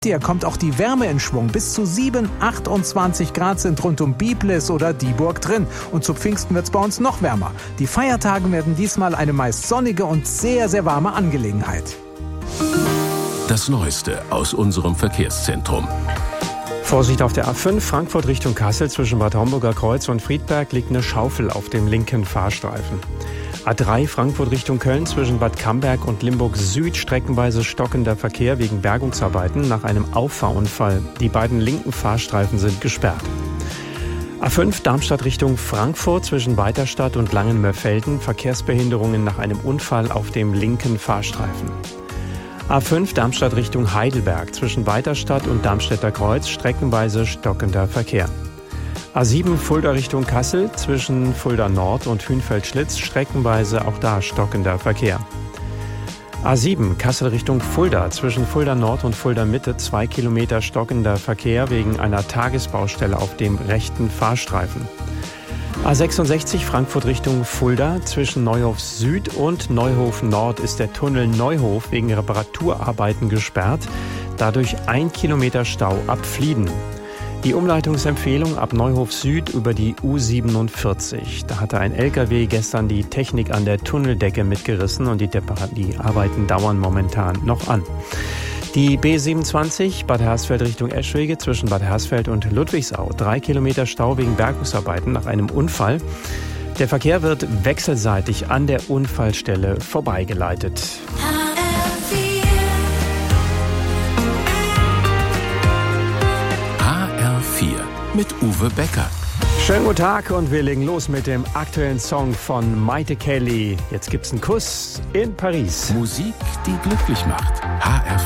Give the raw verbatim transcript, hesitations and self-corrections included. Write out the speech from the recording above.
Hier kommt auch die Wärme in Schwung. Bis zu sieben, achtundzwanzig Grad sind rund um Biblis oder Dieburg drin. Und zu Pfingsten wird es bei uns noch wärmer. Die Feiertage werden diesmal eine meist sonnige und sehr, sehr warme Angelegenheit. Das Neueste aus unserem Verkehrszentrum. Vorsicht auf der A fünf, Frankfurt Richtung Kassel. Zwischen Bad Homburger Kreuz und Friedberg liegt eine Schaufel auf dem linken Fahrstreifen. A drei, Frankfurt Richtung Köln. Zwischen Bad Camberg und Limburg Süd streckenweise stockender Verkehr wegen Bergungsarbeiten nach einem Auffahrunfall. Die beiden linken Fahrstreifen sind gesperrt. A fünf, Darmstadt Richtung Frankfurt. Zwischen Weiterstadt und Langenmörfelden Verkehrsbehinderungen nach einem Unfall auf dem linken Fahrstreifen. A fünf, Darmstadt Richtung Heidelberg. Zwischen Weiterstadt und Darmstädter Kreuz streckenweise stockender Verkehr. A sieben, Fulda Richtung Kassel. Zwischen Fulda Nord und Hünfeld-Schlitz streckenweise auch da stockender Verkehr. A sieben, Kassel Richtung Fulda. Zwischen Fulda Nord und Fulda Mitte zwei Kilometer stockender Verkehr wegen einer Tagesbaustelle auf dem rechten Fahrstreifen. A sechsundsechzig, Frankfurt Richtung Fulda. Zwischen Neuhof Süd und Neuhof Nord ist der Tunnel Neuhof wegen Reparaturarbeiten gesperrt. Dadurch ein Kilometer Stau ab Flieden. Die Umleitungsempfehlung ab Neuhof Süd über die U siebenundvierzig. Da hatte ein L K W gestern die Technik an der Tunneldecke mitgerissen und die, Depar- die Arbeiten dauern momentan noch an. Die B siebenundzwanzig, Bad Hersfeld Richtung Eschwege, zwischen Bad Hersfeld und Ludwigsau. Drei Kilometer Stau wegen Bergungsarbeiten nach einem Unfall. Der Verkehr wird wechselseitig an der Unfallstelle vorbeigeleitet. H R vier mit Uwe Becker. Schönen guten Tag und wir legen los mit dem aktuellen Song von Maite Kelly. Jetzt gibt's einen Kuss in Paris. Musik, die glücklich macht. H R